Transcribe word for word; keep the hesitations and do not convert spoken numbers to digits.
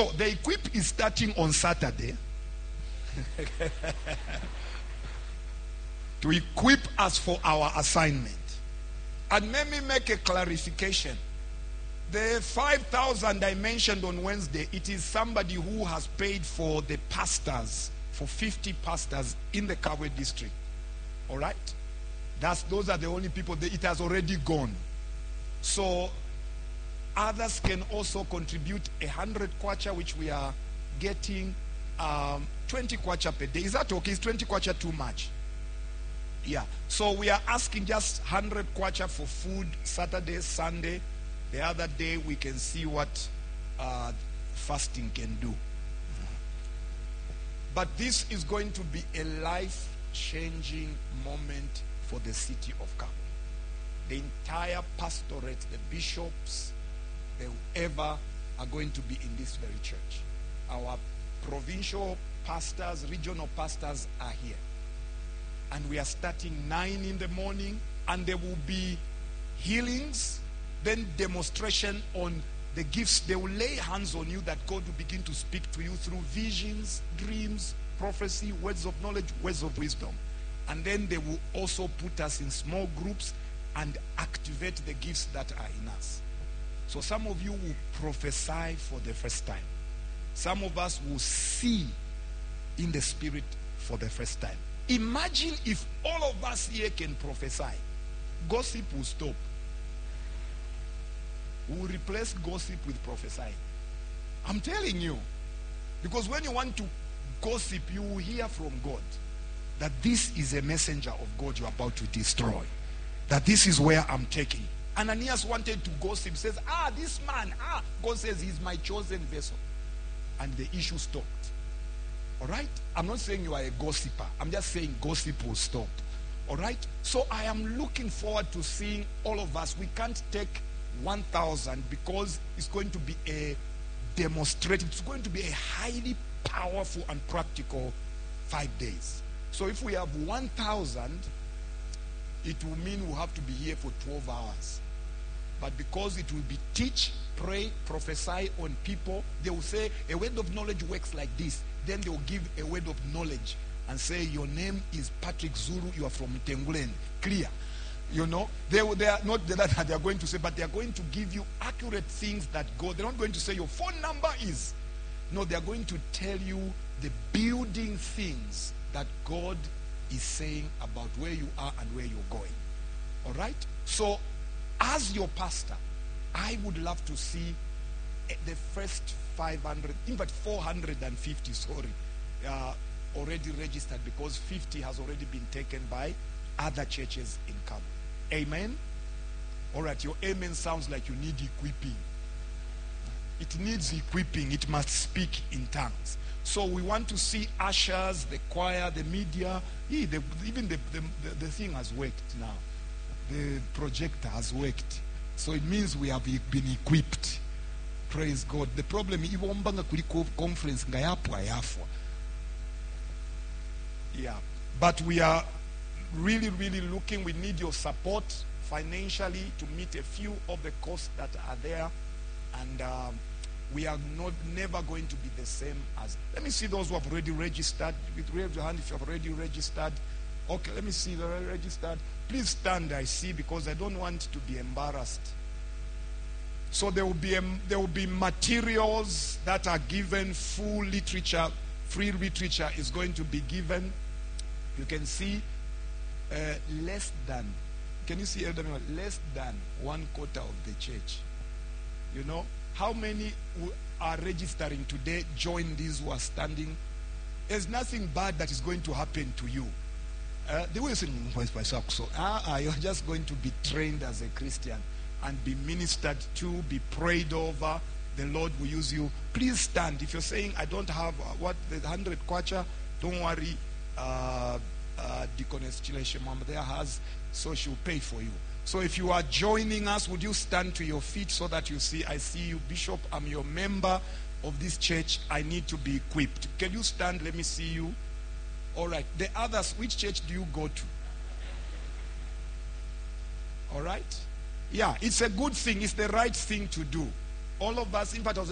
So the equip is starting on Saturday to equip us for our assignment. And let me make a clarification. The five thousand I mentioned on Wednesday, it is somebody who has paid for the pastors, for fifty pastors in the Kabwe district. All right? That's, those are the only people, that it has already gone. So others can also contribute a hundred kwacha, which we are getting um, twenty kwacha per day. Is that okay? Is twenty kwacha too much? Yeah. So we are asking just one hundred kwacha for food, Saturday, Sunday. The other day we can see what uh, fasting can do. But this is going to be a life-changing moment for the city of Kabwe. The entire pastorate, the bishops, whoever are going to be in this very church. Our provincial pastors, regional pastors are here. And we are starting nine in the morning, and there will be healings, then demonstration on the gifts. They will lay hands on you that God will begin to speak to you through visions, dreams, prophecy, words of knowledge, words of wisdom. And then they will also put us in small groups and activate the gifts that are in us. So some of you will prophesy for the first time. Some of us will see in the spirit for the first time. Imagine if all of us here can prophesy. Gossip will stop. We will replace gossip with prophesying. I'm telling you. Because when you want to gossip, you will hear from God that this is a messenger of God you're about to destroy. That this is where I'm taking. Ananias wanted to gossip. Says, ah, this man, ah. God says he's my chosen vessel. And the issue stopped. All right? I'm not saying you are a gossiper. I'm just saying gossip will stop. All right? So I am looking forward to seeing all of us. We can't take one thousand because it's going to be a demonstrative. It's going to be a highly powerful and practical five days. So if we have one thousand, it will mean we'll have to be here for twelve hours. But because it will be teach, pray, prophesy on people, they will say a word of knowledge works like this. Then they will give a word of knowledge and say your name is Patrick Zulu, you are from Tengulen. Clear. You know, they, they are not that they are going to say, but they are going to give you accurate things that go. They're not going to say your phone number is. No, they are going to tell you the building things that God is saying about where you are and where you're going. All right? So, as your pastor, I would love to see the first five hundred, in fact four hundred fifty, sorry, uh, already registered, because fifty has already been taken by other churches in Kabwe. Amen? All right, your amen sounds like you need equipping. It needs equipping. It must speak in tongues. So we want to see ushers, the choir, the media. Yeah, the, even the, the, the, the thing has worked now. The projector has worked. So it means we have been equipped. Praise God. The problem is conference. Yeah. But we are really, really looking. We need your support financially to meet a few of the costs that are there. And um, we are not never going to be the same as. Let me see those who have already registered. Raise your hand if you have already registered. Okay, let me see the registered. Please stand, I see, because I don't want to be embarrassed. So there will be a, there will be materials that are given. Full literature, free literature is going to be given. You can see uh, less than. Can you see less than one quarter of the church? You know how many who are registering today join these who are standing? There's nothing bad that is going to happen to you. Uh, they will say, so ah, you're just going to be trained as a Christian and be ministered to, be prayed over. The Lord will use you. Please stand. If you're saying, I don't have uh, what the hundred kwacha, don't worry. Uh, uh, Deaconess Chileshe Mama there has, so she'll pay for you. So if you are joining us, would you stand to your feet so that you see, I see you, Bishop, I'm your member of this church. I need to be equipped. Can you stand? Let me see you. All right. The others, which church do you go to? All right. Yeah, it's a good thing. It's the right thing to do. All of us, in fact, I was